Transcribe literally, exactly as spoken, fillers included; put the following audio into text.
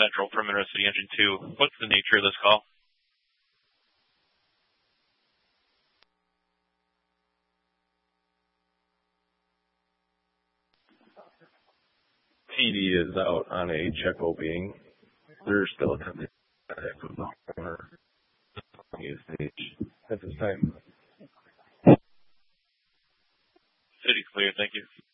Central from Monroe City Engine two. What's the nature of this call? T D is out on a check O-being. They're still attempting contact with the owner stage at this time. City's clear, thank you.